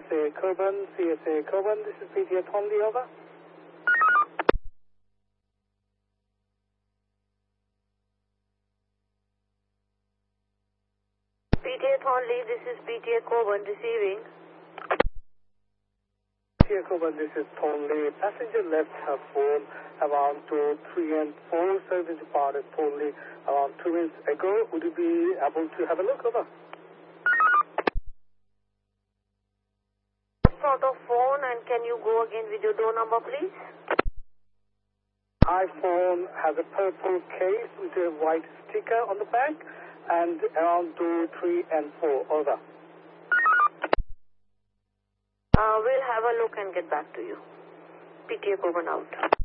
CSA Coburn, this is PTA Tonley, over. PTA Thornley, this is PTA Coburn receiving. PTA Coburn, this is Tonley. Passenger left her phone around 2, 3 and 4. Service departed Tonley around 2 minutes ago. Would you be able to have a look, over? What sort of phone, and can you go again with your door number, please? iPhone has a purple case with a white sticker on the back, and around 2, 3 and 4, over. We'll have a look and get back to you. PTA Coburn out.